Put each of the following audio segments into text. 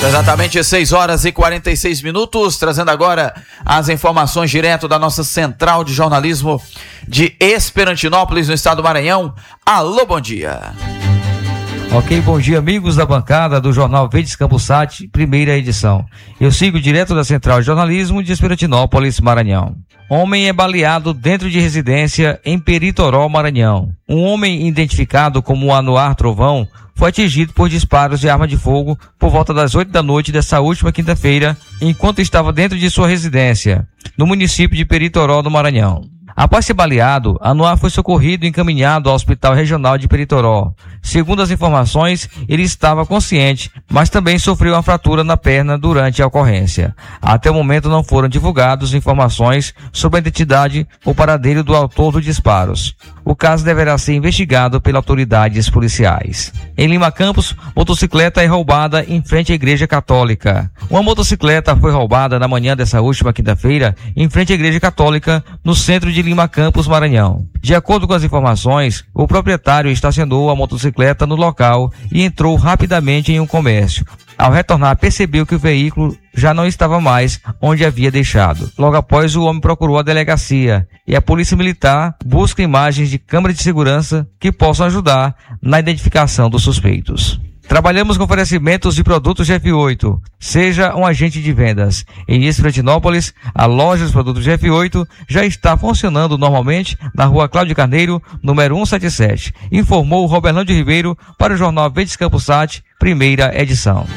Exatamente 6h46, trazendo agora as informações direto da nossa central de jornalismo de Esperantinópolis, no estado do Maranhão. Alô, bom dia. Ok, bom dia, amigos da bancada do Jornal Verdes Campos Sat, primeira edição. Eu sigo direto da central de jornalismo de Esperantinópolis, Maranhão. Homem é baleado dentro de residência em Peritoró, Maranhão. Um homem identificado como Anuar Trovão foi atingido por disparos de arma de fogo por volta das 8 da noite dessa última quinta-feira, enquanto estava dentro de sua residência, no município de Peritoró, do Maranhão. Após ser baleado, Anuar foi socorrido e encaminhado ao Hospital Regional de Peritoró. Segundo as informações, ele estava consciente, mas também sofreu uma fratura na perna durante a ocorrência. Até o momento não foram divulgadas informações sobre a identidade ou paradeiro do autor dos disparos. O caso deverá ser investigado pelas autoridades policiais. Em Lima Campos, motocicleta é roubada em frente à Igreja Católica. Uma motocicleta foi roubada na manhã dessa última quinta-feira em frente à Igreja Católica, no centro de Lima Campos, Maranhão. De acordo com as informações, o proprietário estacionou a motocicleta no local e entrou rapidamente em um comércio. Ao retornar, percebeu que o veículo já não estava mais onde havia deixado. Logo após, o homem procurou a delegacia e a Polícia Militar busca imagens de câmeras de segurança que possam ajudar na identificação dos suspeitos. Trabalhamos com oferecimentos de produtos F8. Seja um agente de vendas. Em Esperantinópolis, a loja dos produtos F8 já está funcionando normalmente na rua Cláudio Carneiro, número 177. Informou o Roberlândio Ribeiro para o Jornal Verdes Campos Sat, primeira edição.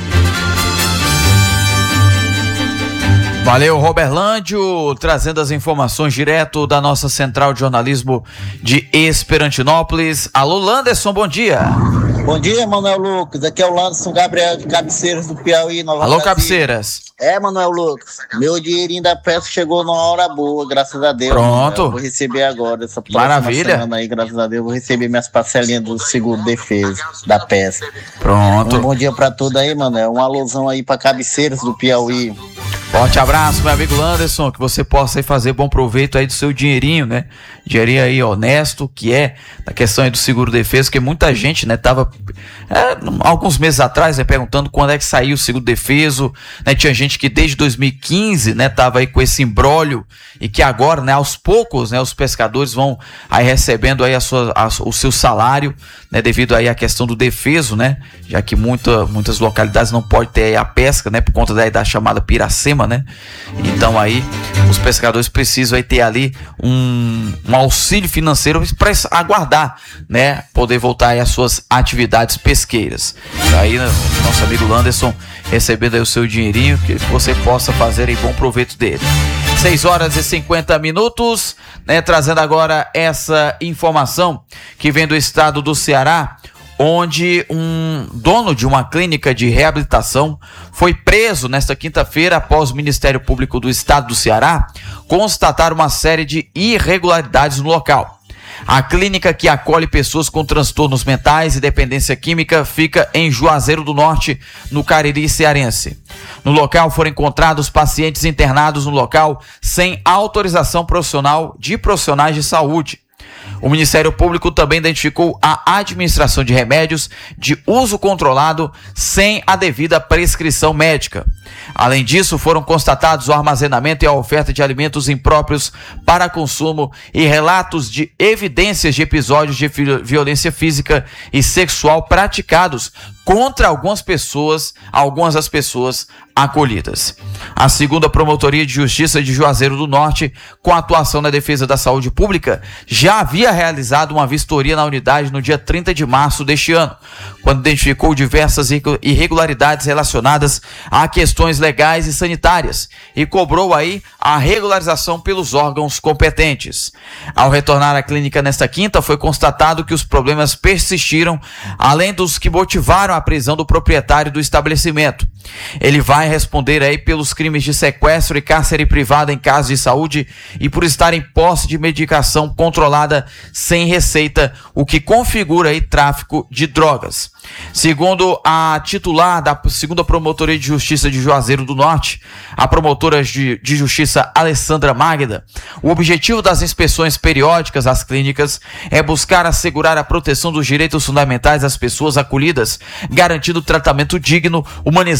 Valeu, Roberlândio, trazendo as informações direto da nossa central de jornalismo de Esperantinópolis. Alô, Landerson, bom dia. Bom dia, Manuel Lucas. Aqui é o Landerson Gabriel de Cabeceiras do Piauí, Nova Alô, Brasília. Cabeceiras. Manuel Lucas, meu dinheirinho da peça chegou numa hora boa, graças a Deus. Pronto. Eu vou receber agora, essa próxima Maravilha. semana aí, graças a Deus, vou receber minhas parcelinhas do seguro defesa da peça. Pronto. Um bom dia pra todos aí, Manuel. Um alusão aí pra Cabeceiras do Piauí. Forte abraço, meu amigo Landerson, que você possa aí fazer bom proveito aí do seu dinheirinho, né? Dinheirinho aí honesto, que é na questão aí do seguro defesa, que muita gente, né, tava alguns meses atrás, né, perguntando quando é que saiu o seguro defesa, né? Tinha gente que desde 2015, né, tava aí com esse imbróglio e que agora, né, aos poucos, né, os pescadores vão aí recebendo aí o seu salário, né, devido aí à questão do defeso, né? Já que muitas localidades não pode ter aí a pesca, né, por conta da chamada piracema, né? Então aí os pescadores precisam aí ter ali um auxílio financeiro para aguardar, né, poder voltar aí às suas atividades pesqueiras. Aí, né, nosso amigo Landerson recebendo aí o seu dinheirinho, que você possa fazer aí bom proveito dele. 6h50, né, trazendo agora essa informação que vem do estado do Ceará, onde um dono de uma clínica de reabilitação foi preso nesta quinta-feira após o Ministério Público do Estado do Ceará constatar uma série de irregularidades no local. A clínica, que acolhe pessoas com transtornos mentais e dependência química, fica em Juazeiro do Norte, no Cariri cearense. No local foram encontrados pacientes internados no local sem autorização profissional de profissionais de saúde. O Ministério Público também identificou a administração de remédios de uso controlado sem a devida prescrição médica. Além disso, foram constatados o armazenamento e a oferta de alimentos impróprios para consumo e relatos de evidências de episódios de violência física e sexual praticados contra algumas das pessoas acolhidas. A segunda Promotoria de Justiça de Juazeiro do Norte, com a atuação na defesa da saúde pública, já havia realizado uma vistoria na unidade no dia 30 de março deste ano, quando identificou diversas irregularidades relacionadas a questões legais e sanitárias e cobrou aí a regularização pelos órgãos competentes. Ao retornar à clínica nesta quinta, foi constatado que os problemas persistiram, além dos que motivaram a prisão do proprietário do estabelecimento. Ele vai responder aí pelos crimes de sequestro e cárcere privado em caso de saúde e por estar em posse de medicação controlada sem receita, o que configura aí tráfico de drogas. Segundo a titular da segunda Promotoria de Justiça de Juazeiro do Norte, a promotora de Justiça Alessandra Magda, o objetivo das inspeções periódicas às clínicas é buscar assegurar a proteção dos direitos fundamentais das pessoas acolhidas, garantindo tratamento digno, humanizado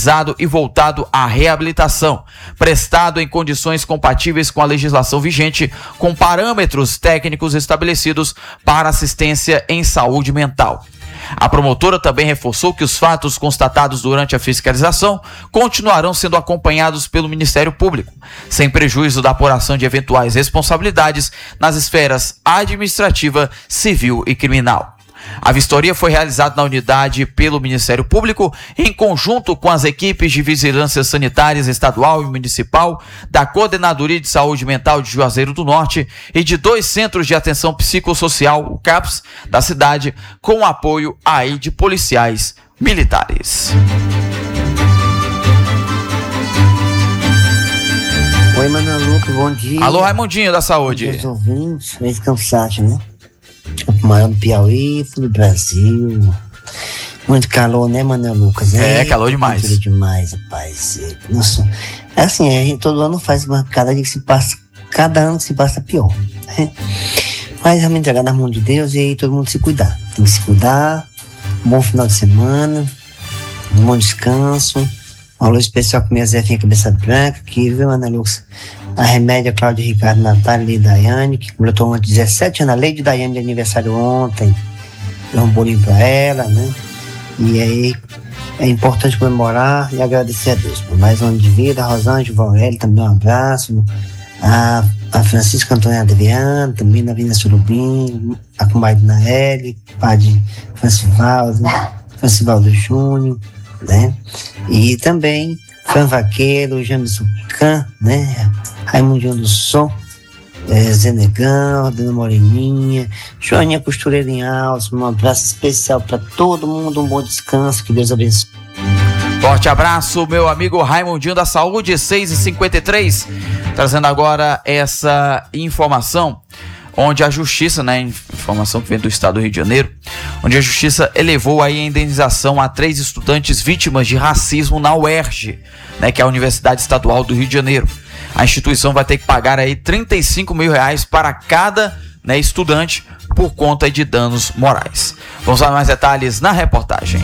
especializado e voltado à reabilitação, prestado em condições compatíveis com a legislação vigente, com parâmetros técnicos estabelecidos para assistência em saúde mental. A promotora também reforçou que os fatos constatados durante a fiscalização continuarão sendo acompanhados pelo Ministério Público, sem prejuízo da apuração de eventuais responsabilidades nas esferas administrativa, civil e criminal. A vistoria foi realizada na unidade pelo Ministério Público, em conjunto com as equipes de vigilância sanitárias estadual e municipal, da Coordenadoria de Saúde Mental de Juazeiro do Norte e de 2 centros de atenção psicossocial, o CAPS, da cidade, com apoio aí de policiais militares. Oi, Manuel Lucas, bom dia. Alô, Raimundinho da Saúde. Bom dia, ouvintes, mês cansado, né? O maior do Piauí, do Brasil. Muito calor, né, Manuel Lucas? É, calor demais. Calor demais, rapaz. Nossa, é assim, todo ano faz cada dia que se passa, cada ano que se passa pior. Né? Mas vamos entregar nas mãos de Deus e aí todo mundo se cuidar. Tem que se cuidar. Um bom final de semana, um bom descanso. Um alô especial com minha Zefinha Cabeça Branca, que viu, Manuel Lucas? A Remédia, Cláudia, Ricardo, Natália e Daiane, que completou 17 anos. A Lady Daiane de aniversário ontem. Deu um bolinho pra ela, né? E aí é importante comemorar e agradecer a Deus por mais um ano de vida. A Rosângela, Vaureli, também um abraço. A Francisca Antônia Adriana, também na Avenida Surubim. A comadre Naeli, padre Francivaldo Júnior, né? E também Fran Vaqueiro, Jameson Can, né? Raimundinho do Som, Zé Negão, Dona Moreninha, Joaninha Costureira em Alves. Um abraço especial para todo mundo, um bom descanso, que Deus abençoe. Forte abraço, meu amigo Raimundinho da Saúde, 6h53, trazendo agora essa informação, onde a Justiça, né, informação que vem do Estado do Rio de Janeiro, onde a Justiça elevou aí a indenização a 3 estudantes vítimas de racismo na UERJ, né, que é a Universidade Estadual do Rio de Janeiro. A instituição vai ter que pagar aí R$35 mil para cada, né, estudante por conta de danos morais. Vamos a mais detalhes na reportagem.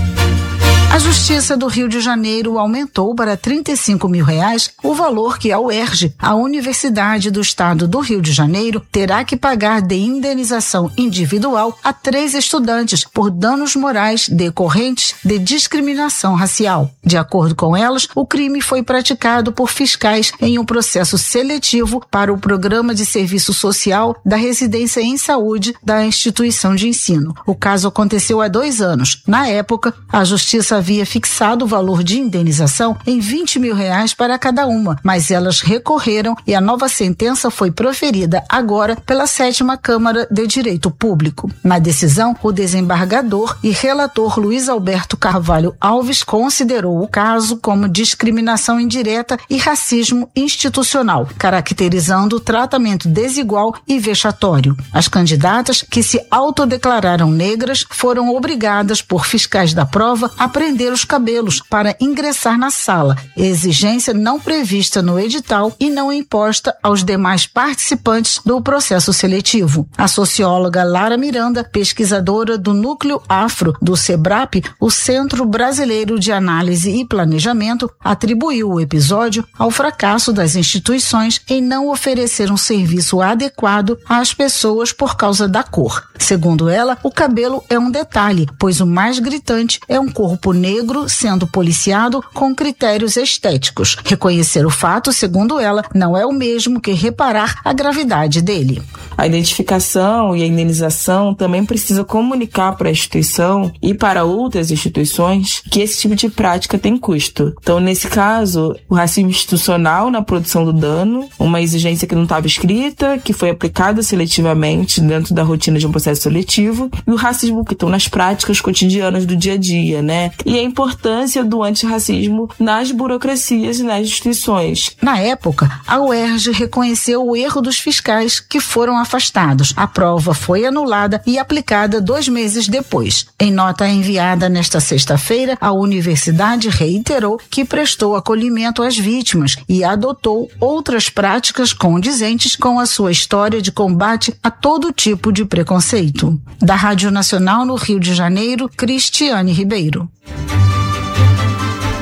A Justiça do Rio de Janeiro aumentou para R$35 mil o valor que a UERJ, a Universidade do Estado do Rio de Janeiro, terá que pagar de indenização individual a 3 estudantes por danos morais decorrentes de discriminação racial. De acordo com elas, o crime foi praticado por fiscais em um processo seletivo para o Programa de Serviço Social da Residência em Saúde da instituição de ensino. O caso aconteceu há 2 anos. Na época, a Justiça havia fixado o valor de indenização em R$20 mil para cada uma, mas elas recorreram e a nova sentença foi proferida agora pela 7ª Câmara de Direito Público. Na decisão, o desembargador e relator Luiz Alberto Carvalho Alves considerou o caso como discriminação indireta e racismo institucional, caracterizando o tratamento desigual e vexatório. As candidatas, que se autodeclararam negras, foram obrigadas por fiscais da prova a prender os cabelos para ingressar na sala, exigência não prevista no edital e não imposta aos demais participantes do processo seletivo. A socióloga Lara Miranda, pesquisadora do Núcleo Afro do SEBRAP, o Centro Brasileiro de Análise e Planejamento, atribuiu o episódio ao fracasso das instituições em não oferecer um serviço adequado às pessoas por causa da cor. Segundo ela, o cabelo é um detalhe, pois o mais gritante é um corpo negro sendo policiado com critérios estéticos. Reconhecer o fato, segundo ela, não é o mesmo que reparar a gravidade dele. A identificação e a indenização também precisa comunicar para a instituição e para outras instituições que esse tipo de prática tem custo. Então, nesse caso, o racismo institucional na produção do dano, uma exigência que não estava escrita, que foi aplicada seletivamente dentro da rotina de um processo seletivo, e o racismo que estão nas práticas cotidianas do dia a dia, né? E a importância do antirracismo nas burocracias e nas instituições. Na época, a UERJ reconheceu o erro dos fiscais que foram afastados. A prova foi anulada e aplicada 2 meses depois. Em nota enviada nesta sexta-feira, a universidade reiterou que prestou acolhimento às vítimas e adotou outras práticas condizentes com a sua história de combate a todo tipo de preconceito. Da Rádio Nacional no Rio de Janeiro, Cristiane Ribeiro.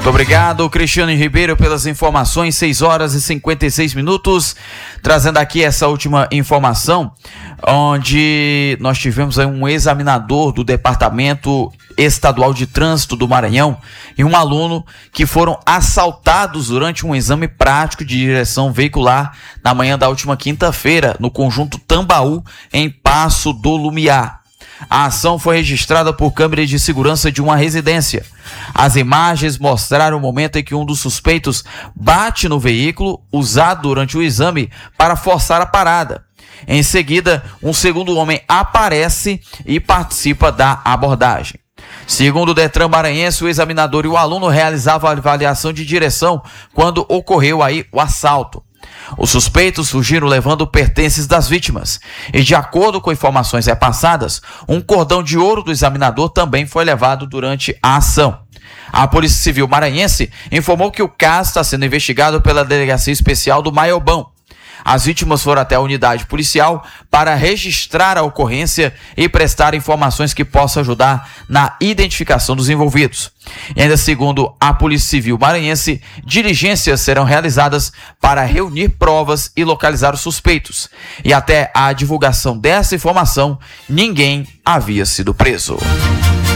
Muito obrigado, Cristiano Ribeiro, pelas informações. 6 horas e 56 minutos. Trazendo aqui essa última informação, onde nós tivemos aí um examinador do Departamento Estadual de Trânsito do Maranhão e um aluno que foram assaltados durante um exame prático de direção veicular na manhã da última quinta-feira, no conjunto Tambaú, em Passo do Lumiar. A ação foi registrada por câmeras de segurança de uma residência. As imagens mostraram o momento em que um dos suspeitos bate no veículo usado durante o exame para forçar a parada. Em seguida, um segundo homem aparece e participa da abordagem. Segundo o Detran maranhense, o examinador e o aluno realizavam a avaliação de direção quando ocorreu aí o assalto. Os suspeitos fugiram levando pertences das vítimas e, de acordo com informações repassadas, um cordão de ouro do examinador também foi levado durante a ação. A Polícia Civil maranhense informou que o caso está sendo investigado pela Delegacia Especial do Maiobão. As vítimas foram até a unidade policial para registrar a ocorrência e prestar informações que possam ajudar na identificação dos envolvidos. E ainda segundo a Polícia Civil maranhense, diligências serão realizadas para reunir provas e localizar os suspeitos. E até a divulgação dessa informação, ninguém havia sido preso.